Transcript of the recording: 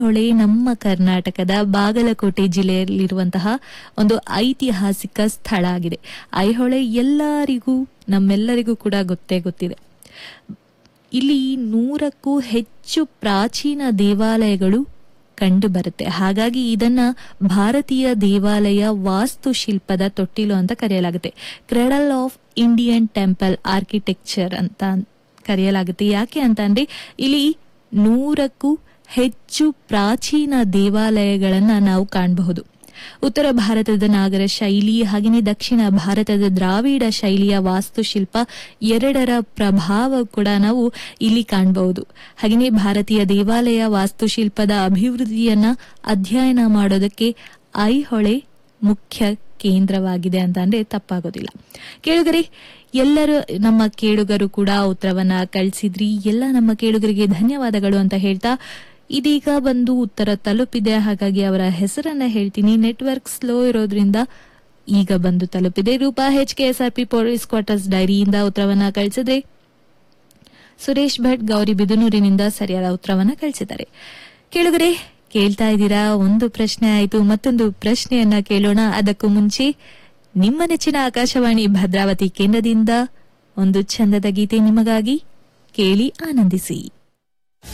ಹೊಳೆ ನಮ್ಮ ಕರ್ನಾಟಕದ ಬಾಗಲಕೋಟೆ ಜಿಲ್ಲೆಯಲ್ಲಿರುವಂತಹ ಒಂದು ಐತಿಹಾಸಿಕ ಸ್ಥಳ ಆಗಿದೆ. ಐಹೊಳೆ ನಮ್ಮೆಲ್ಲರಿಗೂ ಕೂಡ ಗೊತ್ತಿದೆ. ಇಲ್ಲಿ 100ಕ್ಕೂ ಹೆಚ್ಚು ಪ್ರಾಚೀನ ದೇವಾಲಯಗಳು ಕಂಡು ಬರುತ್ತೆ. ಹಾಗಾಗಿ ಇದನ್ನ ಭಾರತೀಯ ದೇವಾಲಯ ವಾಸ್ತುಶಿಲ್ಪದ ತೊಟ್ಟಿಲು ಅಂತ ಕರೆಯಲಾಗುತ್ತೆ. Cradle of Indian temple architecture ಅಂತ ಕರೆಯಲಾಗುತ್ತೆ. ಯಾಕೆ ಅಂತ ಅಂದ್ರೆ ಇಲ್ಲಿ 100ಕ್ಕೂ ಹೆಚ್ಚು ಪ್ರಾಚೀನ ದೇವಾಲಯಗಳನ್ನ ನಾವು ಕಾಣಬಹುದು. ಉತ್ತರ ಭಾರತದ ನಾಗರ ಶೈಲಿ ಹಾಗೆಯೇ ದಕ್ಷಿಣ ಭಾರತದ ದ್ರಾವಿಡ ಶೈಲಿಯ ವಾಸ್ತುಶಿಲ್ಪ ಎರಡರ ಪ್ರಭಾವ ಕೂಡ ನಾವು ಇಲ್ಲಿ ಕಾಣಬಹುದು. ಹಾಗೆಯೇ ಭಾರತೀಯ ದೇವಾಲಯ ವಾಸ್ತುಶಿಲ್ಪದ ಅಭಿವೃದ್ಧಿಯನ್ನ ಅಧ್ಯಯನ ಮಾಡೋದಕ್ಕೆ ಐಹೊಳೆ ಮುಖ್ಯ ಕೇಂದ್ರವಾಗಿದೆ ಅಂತ ಅಂದ್ರೆ ತಪ್ಪಾಗೋದಿಲ್ಲ. ಕೇಳುಗರೆ, ಎಲ್ಲರೂ ನಮ್ಮ ಕೇಳುಗರು ಕೂಡ ಉತ್ತರವನ್ನ ಕಳಿಸಿದ್ರಿ. ಎಲ್ಲ ನಮ್ಮ ಕೇಳುಗರಿಗೆ ಧನ್ಯವಾದಗಳು ಅಂತ ಹೇಳ್ತಾ ಇದೀಗ ಬಂದು ಉತ್ತರ ತಲುಪಿದೆ. ಹಾಗಾಗಿ ಅವರ ಹೆಸರನ್ನ ಹೇಳ್ತೀನಿ. ನೆಟ್ವರ್ಕ್ ಸ್ಲೋ ಇರೋದ್ರಿಂದ ಈಗ ಬಂದು ತಲುಪಿದೆ. ರೂಪಾ HKSRP ಪೊಲೀಸ್ ಕ್ವಾರ್ಟರ್ಸ್ ಡೈರಿಯಿಂದ ಉತ್ತರವನ್ನ ಕಳಿಸಿದೆ. ಸುರೇಶ್ ಭಟ್ ಗೌರಿಬಿದನೂರಿನಿಂದ ಸರಿಯಾದ ಉತ್ತರವನ್ನ ಕಳಿಸಿದ್ದಾರೆ. ಕೇಳುಗರೆ, ಕೇಳ್ತಾ ಇದ್ದೀರಾ, ಒಂದು ಪ್ರಶ್ನೆ ಆಯಿತು, ಮತ್ತೊಂದು ಪ್ರಶ್ನೆಯನ್ನ ಕೇಳೋಣ. ಅದಕ್ಕೂ ಮುಂಚೆ ನಿಮ್ಮ ನೆಚ್ಚಿನ ಆಕಾಶವಾಣಿ ಭದ್ರಾವತಿ ಕೇಂದ್ರದಿಂದ ಒಂದು ಚಂದದ ಗೀತೆ ನಿಮಗಾಗಿ, ಕೇಳಿ ಆನಂದಿಸಿ.